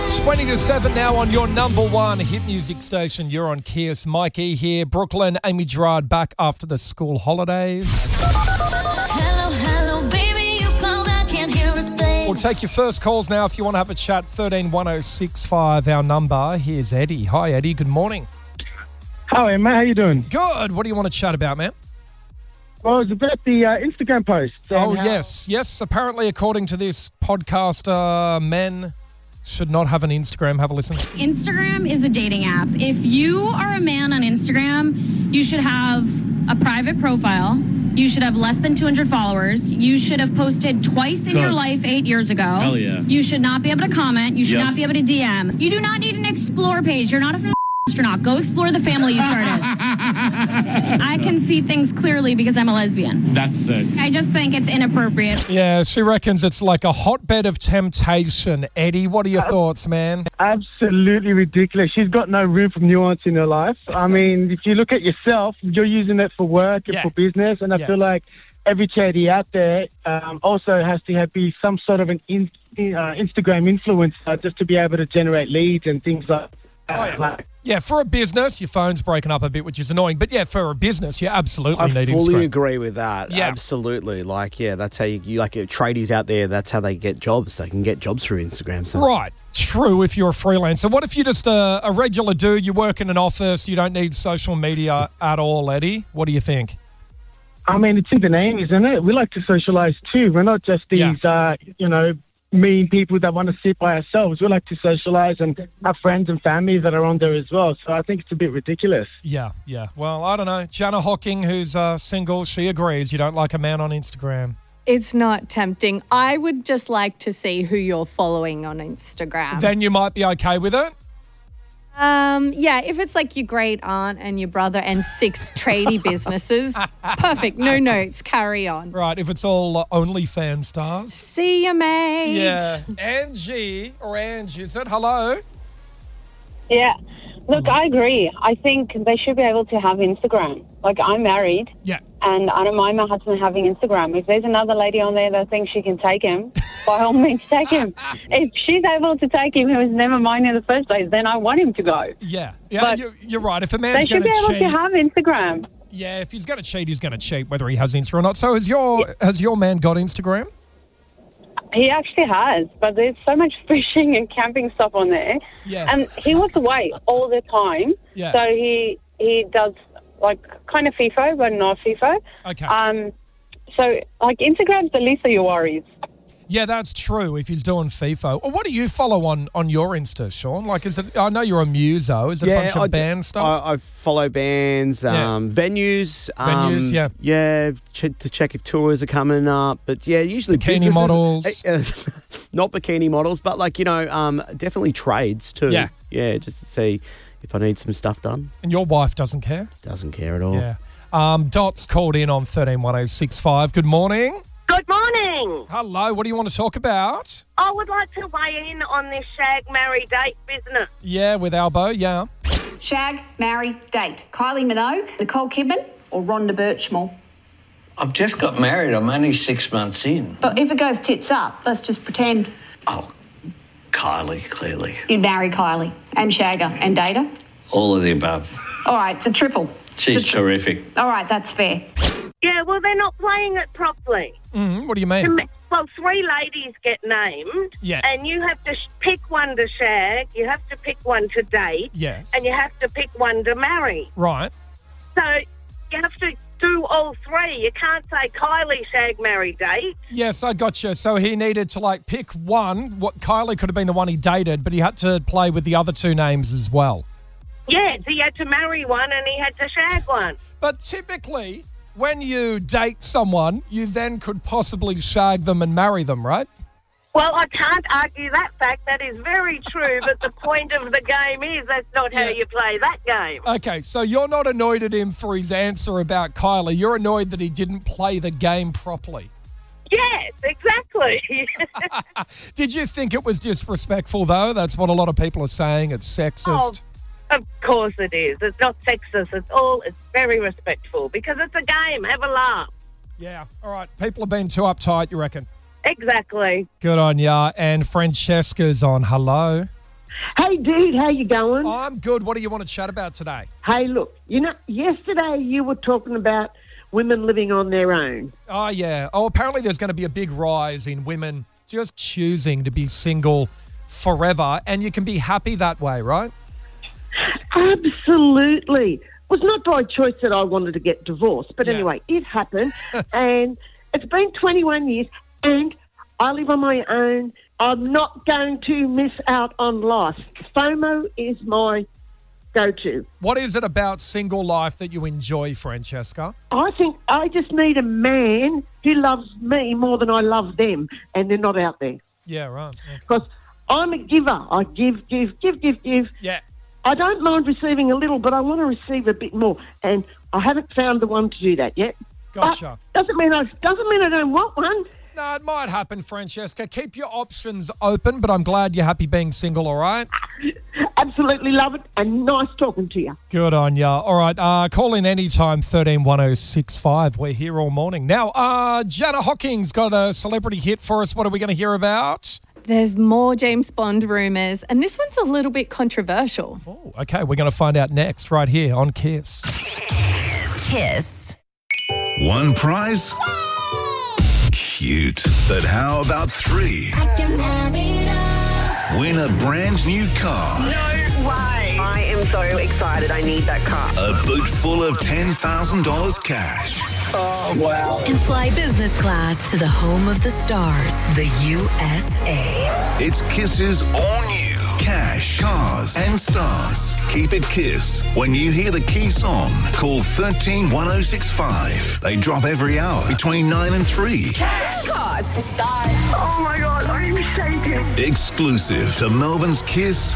20 to 7 now on your number one hit music station. You're on Kiss. Mikey here. Brooklyn, Amy Gerard back after the school holidays. Hello, baby, you called, I can't hear a thing. We'll take your first calls now if you want to have a chat. 131065, our number. Here's Eddie. Hi, Eddie. Good morning. Hi, mate. How you doing? Good. What do you want to chat about, man? Well, it's about the Instagram post. Yes. Apparently, according to this podcaster, men should not have an Instagram. Have a listen. Instagram is a dating app. If you are a man on Instagram, you should have a private profile. You should have less than 200 followers. You should have posted twice in your life 8 years ago. Hell yeah. You should not be able to comment. You should not be able to DM. You do not need an explore page. You're not a astronaut. Go explore the family you started. I can see things clearly because I'm a lesbian. That's it. I just think it's inappropriate. Yeah, she reckons it's like a hotbed of temptation. Eddie, what are your thoughts, man? Absolutely ridiculous. She's got no room for nuance in her life. I mean, if you look at yourself, you're using it for work and for business, and I feel like every charity out there also has to be some sort of an Instagram influencer just to be able to generate leads and things like that. Yeah, for a business, your phone's broken up a bit, which is annoying. But yeah, for a business, you absolutely need Instagram. I fully agree with that. Yeah. Absolutely. That's how you like tradies out there, that's how they get jobs. They can get jobs through Instagram. So. Right. True if you're a freelancer. What if you're just a regular dude, you work in an office, you don't need social media at all, Eddie? What do you think? I mean, it's in the name, isn't it? We like to socialise too. We're not just these, mean people that want to sit by ourselves. We like to socialise and have friends and family that are on there as well. So I think it's a bit ridiculous. Yeah. Well, I don't know. Jana Hocking, who's single, she agrees. You don't like a man on Instagram. It's not tempting. I would just like to see who you're following on Instagram. Then you might be okay with it? If it's like your great aunt and your brother and 6 tradie businesses, perfect. No notes, carry on. Right, if it's all OnlyFans stars. See you, mate. Yeah. Angie, is it? Hello? Yeah. Look, I agree. I think they should be able to have Instagram. Like, I'm married. Yeah. And I don't mind my husband having Instagram. If there's another lady on there that thinks she can take him, by all means, take him. If she's able to take him, who was never mine in the first place, then I want him to go. Yeah. But you're right. If a man's they should going be to cheat, able to have Instagram. Yeah, if he's going to cheat, he's going to cheat, whether he has Insta or not. So has your man got Instagram? He actually has, but there's so much fishing and camping stuff on there. Yes. And he was away all the time. Yeah. So he does, like, kind of FIFO, but not FIFO. Okay. So, like, Instagram's the least of your worries. Yeah, that's true if he's doing FIFO. Well, what do you follow on your Insta, Sean? Like, is it? I know you're a muso. Is it a bunch of band stuff? I follow bands, venues. Venues, yeah. Yeah, to check if tours are coming up. But, yeah, usually bikini models. Not bikini models, but, definitely trades too. Yeah. Yeah, just to see if I need some stuff done. And your wife doesn't care? Doesn't care at all. Yeah. Dot's called in on 131065. Good morning. Good morning. Hello, what do you want to talk about? I would like to weigh in on this shag, marry, date business. Yeah, with Albo, yeah. Shag, marry, date. Kylie Minogue, Nicole Kidman or Rhonda Birchmore? I've just got married. I'm only 6 months in. But if it goes tits up, let's just pretend. Oh, Kylie, clearly. You'd marry Kylie and shag her and date her? All of the above. All right, it's a triple. She's terrific. All right, that's fair. Yeah, well, they're not playing it properly. What do you mean? Well, 3 ladies get named, and you have to pick one to shag, you have to pick one to date, and you have to pick one to marry. Right. So you have to do all 3. You can't say Kylie, shag, marry, date. Yes, I got you. So he needed to, pick one. What Kylie could have been the one he dated, but he had to play with the other 2 names as well. Yes, he had to marry one and he had to shag one. But typically, when you date someone, you then could possibly shag them and marry them, right? Well, I can't argue that fact. That is very true, but the point of the game is that's not how you play that game. Okay, so you're not annoyed at him for his answer about Kylie. You're annoyed that he didn't play the game properly. Yes, exactly. Did you think it was disrespectful, though? That's what a lot of people are saying. It's sexist. Of course it is. It's not sexist. It's very respectful because it's a game. Have a laugh. Yeah. All right. People have been too uptight, you reckon? Exactly. Good on ya. And Francesca's on. Hello. Hey, dude, how you going? I'm good. What do you want to chat about today? Hey, look, yesterday you were talking about women living on their own. Oh, yeah. Oh, apparently there's going to be a big rise in women just choosing to be single forever, and you can be happy that way, right? Absolutely. It was not by choice that I wanted to get divorced, but anyway, it happened, and it's been 21 years, and I live on my own. I'm not going to miss out on life. FOMO is my go-to. What is it about single life that you enjoy, Francesca? I think I just need a man who loves me more than I love them, and they're not out there. Yeah, right. Because I'm a giver. I give. Yeah. I don't mind receiving a little, but I want to receive a bit more, and I haven't found the one to do that yet. Gotcha. But doesn't mean I don't want one. No, it might happen, Francesca. Keep your options open, but I'm glad you're happy being single, all right? Absolutely love it, and nice talking to you. Good on ya. All right, call in anytime, 131065. We're here all morning. Now, Jana Hocking's got a celebrity hit for us. What are we going to hear about? There's more James Bond rumours, and this one's a little bit controversial. Oh, okay, we're going to find out next right here on Kiss. Kiss. One prize? Cute. But how about 3? I can have it all. Win a brand new car. No way. I am so excited. I need that car. A boot full of $10,000 cash. Oh, wow. And fly business class to the home of the stars, the USA. It's Kiss's all new cash, cars and stars. Keep it Kiss. When you hear the key song, call 131065. They drop every hour between 9 and 3. Cash, cars, and stars. Oh, my God. I'm shaking. Exclusive to Melbourne's Kiss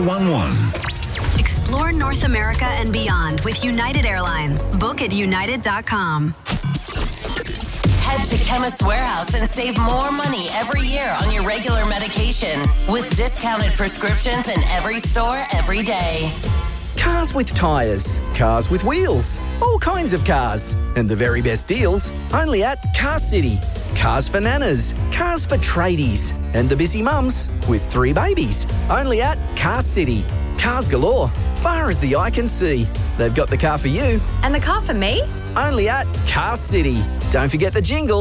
1011. Explore North America and beyond with United Airlines. Book at united.com. Head to Chemist Warehouse and save more money every year on your regular medication with discounted prescriptions in every store every day. Cars with tyres, cars with wheels, all kinds of cars. And the very best deals only at Car City. Cars for nanas, cars for tradies, and the busy mums with 3 babies. Only at Car City. Cars galore, far as the eye can see. They've got the car for you. And the car for me? Only at Car City. Don't forget the jingle.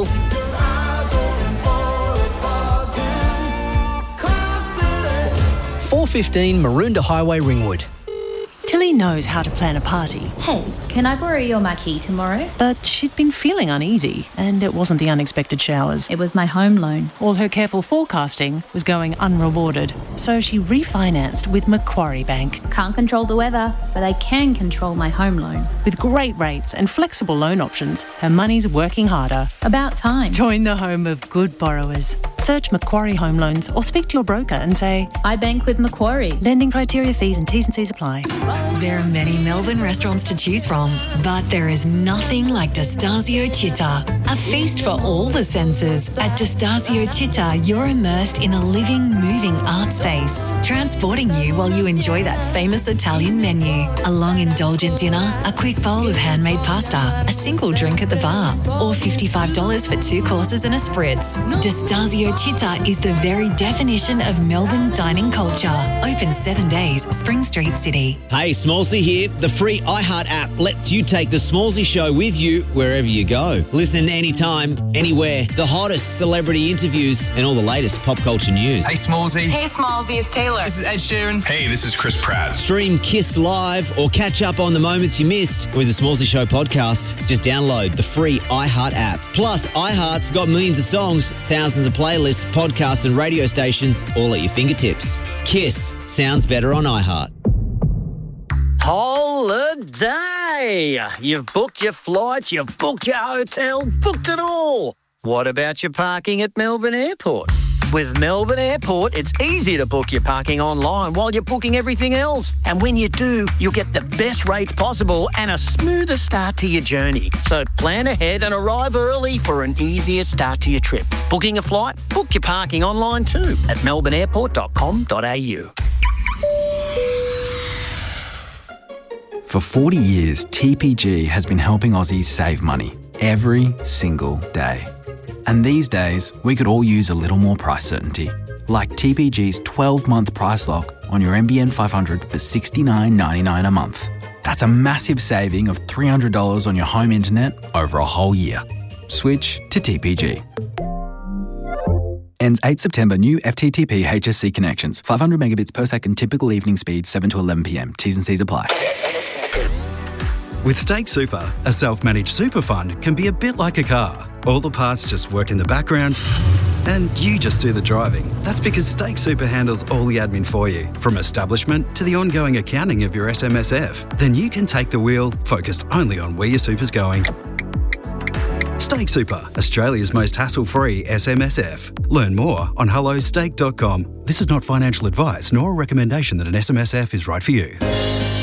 415 Maroondah Highway, Ringwood. Tilly knows how to plan a party. Hey, can I borrow your marquee tomorrow? But she'd been feeling uneasy, and it wasn't the unexpected showers. It was my home loan. All her careful forecasting was going unrewarded, so she refinanced with Macquarie Bank. Can't control the weather, but I can control my home loan. With great rates and flexible loan options, her money's working harder. About time. Join the home of good borrowers. Search Macquarie Home Loans or speak to your broker and say, I bank with Macquarie. Lending criteria, fees and T's and C's apply. There are many Melbourne restaurants to choose from, but there is nothing like Destasio Città. A feast for all the senses. At Destasio Città, you're immersed in a living, moving art space, transporting you while you enjoy that famous Italian menu. A long, indulgent dinner, a quick bowl of handmade pasta, a single drink at the bar, or $55 for 2 courses and a spritz. Destasio Città is the very definition of Melbourne dining culture. Open 7 days, Spring Street, City. Hey, Smallsy here. The free iHeart app lets you take the Smallsy Show with you wherever you go. Listen anytime, anywhere. The hottest celebrity interviews and all the latest pop culture news. Hey, Smallsy. Hey, Smallsy, it's Taylor. This is Ed Sheeran. Hey, this is Chris Pratt. Stream Kiss Live or catch up on the moments you missed with the Smallsy Show podcast. Just download the free iHeart app. Plus, iHeart's got millions of songs, thousands of playlists, podcasts and radio stations all at your fingertips. Kiss sounds better on iHeart. Holiday! You've booked your flights, you've booked your hotel, booked it all. What about your parking at Melbourne Airport? With Melbourne Airport, it's easy to book your parking online while you're booking everything else. And when you do, you'll get the best rates possible and a smoother start to your journey. So plan ahead and arrive early for an easier start to your trip. Booking a flight? Book your parking online too at melbourneairport.com.au. For 40 years, TPG has been helping Aussies save money every single day. And these days, we could all use a little more price certainty. like TPG's 12-month price lock on your NBN 500 for $69.99 a month. That's a massive saving of $300 on your home internet over a whole year. Switch to TPG. Ends 8 September. New FTTP HSC connections. 500 megabits per second. Typical evening speed 7 to 11 p.m. T's and C's apply. With Stake Super, a self-managed super fund can be a bit like a car. All the parts just work in the background and you just do the driving. That's because Stake Super handles all the admin for you, from establishment to the ongoing accounting of your SMSF. Then you can take the wheel, focused only on where your super's going. Stake Super, Australia's most hassle-free SMSF. Learn more on hellostake.com. This is not financial advice nor a recommendation that an SMSF is right for you.